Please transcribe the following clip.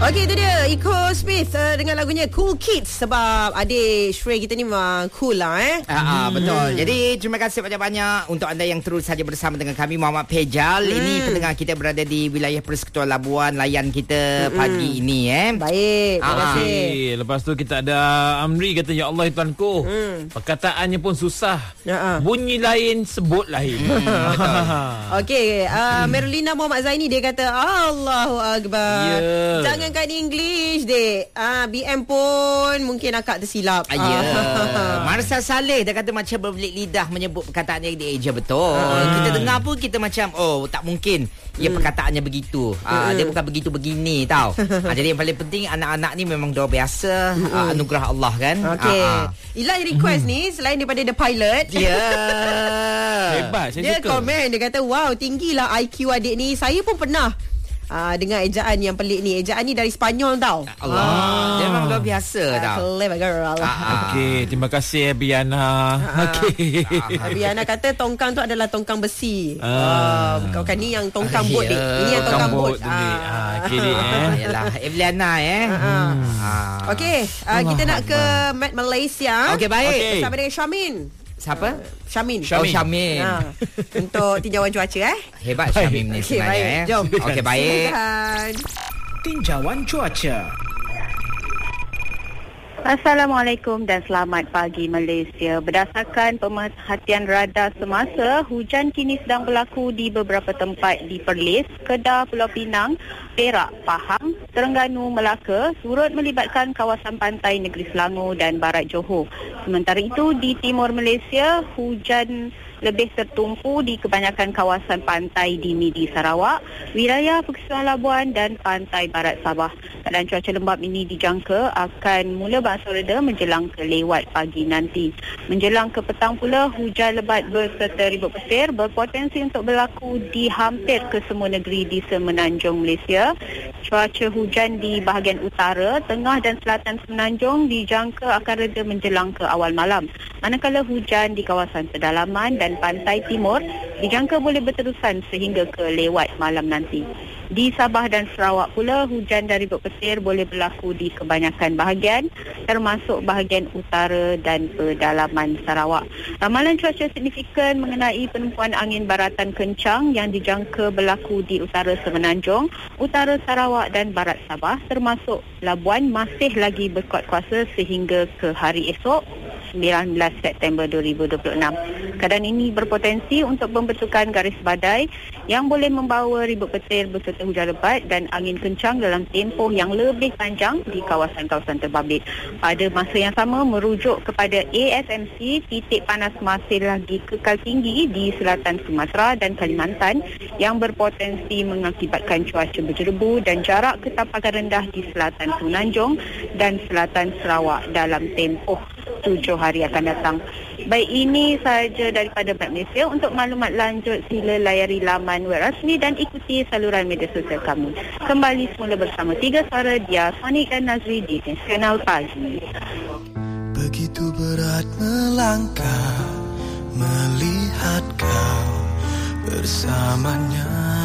Okey, itu dia Eco Smith dengan lagunya Cool Kids. Sebab adik Shrey kita ni memang cool lah Betul. Jadi terima kasih banyak-banyak untuk anda yang terus saja bersama dengan kami, Muhammad Pejal. Ini pendengar kita berada di wilayah Persekutuan Labuan, layan kita pagi ini Baik, terima kasih. Lepas tu kita ada Amri kata, ya Allah tuanku, perkataannya pun susah, bunyi lain, sebut lain. Betul. Okey, Merlina Muhammad Zaini dia kata Allahu Akbar. Jangankan English dek, BM pun mungkin akak tersilap. Marcel Saleh dia kata macam berbelit lidah menyebut perkataan yang dia eja betul. Kita dengar pun kita macam tak mungkin ya perkataannya begitu. Dia bukan begitu begini tau. Jadi yang paling penting anak-anak ni memang doa biasa, anugerah Allah kan. Okey. Ila request ni selain daripada The Pilot. Hebat, saya dia suka. komen, dia kata wow, tinggilah IQ adik ni. Saya pun pernah dengan ejaan yang pelik ni. Ejaan ni dari Spanyol tau. Allah. Dia memang luar biasa tau. Clever girl. Okey, terima kasih Biana. Okey. Biana kata tongkang tu adalah tongkang besi. Bukan ni yang tongkang bot dek. Ini yang tongkang bot. Okey dek. Yalah, Evelina Okey, kita nak ke Met Malaysia. Okey, baik. Bersama dengan Syamin. Siapa? Syamin. Syamin. Untuk tinjauan cuaca Hebat Syamin ni sebenarnya. Baik, jom. Okey, baik. Tinjauan cuaca. Assalamualaikum dan selamat pagi Malaysia. Berdasarkan pemerhatian radar semasa, hujan kini sedang berlaku di beberapa tempat di Perlis, Kedah, Pulau Pinang, Perak, Pahang, Terengganu, Melaka, turut melibatkan kawasan pantai Negeri Selangor dan Barat Johor. Sementara itu di timur Malaysia, hujan lebih tertumpu di kebanyakan kawasan pantai di Midi Sarawak, wilayah Persekutuan Labuan dan pantai Barat Sabah. Keadaan cuaca lembap ini dijangka akan mula berangsur reda menjelang ke lewat pagi nanti. Menjelang ke petang pula, hujan lebat berserta ribut petir berpotensi untuk berlaku di hampir ke semua negeri di semenanjung Malaysia. Cuaca hujan di bahagian utara, tengah dan selatan semenanjung dijangka akan reda menjelang ke awal malam. Manakala hujan di kawasan pedalaman dan pantai timur dijangka boleh berterusan sehingga ke lewat malam nanti. Di Sabah dan Sarawak pula, hujan dan ribut petir boleh berlaku di kebanyakan bahagian termasuk bahagian utara dan pedalaman Sarawak. Ramalan cuaca signifikan mengenai penumpuan angin baratan kencang yang dijangka berlaku di utara semenanjung, utara Sarawak dan barat Sabah termasuk Labuan masih lagi berkuat kuasa sehingga ke hari esok 19 September 2026. Keadaan ini berpotensi untuk pembentukan garis badai yang boleh membawa ribut petir berserta hujan lebat dan angin kencang dalam tempoh yang lebih panjang di kawasan-kawasan terbabit. Pada masa yang sama, merujuk kepada ASMC, titik panas masih lagi kekal tinggi di selatan Sumatera dan Kalimantan yang berpotensi mengakibatkan cuaca berjerebu dan jarak ketampakan rendah di selatan Semenanjung dan selatan Sarawak dalam tempoh 7 hari akan datang. Baik, ini sahaja daripada Met Malaysia. Untuk maklumat lanjut sila layari laman web rasmi dan ikuti saluran media sosial kami. Kembali semula bersama Tiga Suara Dia, Sonic dan Nazri di Nasional Pagi. Begitu berat melangkah melihat kau bersamanya.